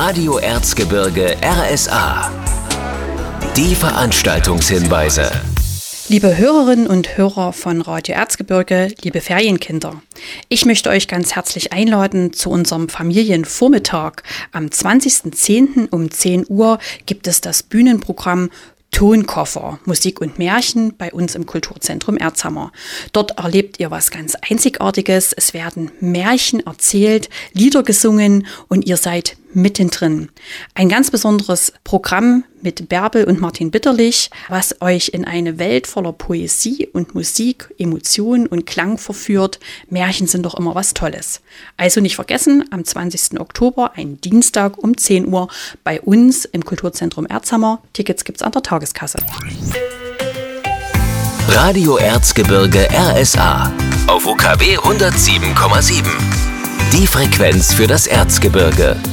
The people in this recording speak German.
Radio Erzgebirge RSA. Die Veranstaltungshinweise. Liebe Hörerinnen und Hörer von Radio Erzgebirge, liebe Ferienkinder, ich möchte euch ganz herzlich einladen zu unserem Familienvormittag. Am 20.10. um 10 Uhr gibt es das Bühnenprogramm Tonkoffer, Musik und Märchen bei uns im Kulturzentrum Erzhammer. Dort erlebt ihr was ganz Einzigartiges. Es werden Märchen erzählt, Lieder gesungen und ihr seid mittendrin. Ein ganz besonderes Programm mit Bärbel und Martin Bitterlich, was euch in eine Welt voller Poesie und Musik, Emotion und Klang verführt. Märchen sind doch immer was Tolles. Also nicht vergessen, am 20. Oktober, ein Dienstag um 10 Uhr bei uns im Kulturzentrum Erzhammer. Tickets gibt's an der Tageskasse. Radio Erzgebirge RSA auf UKW 107,7. Die Frequenz für das Erzgebirge.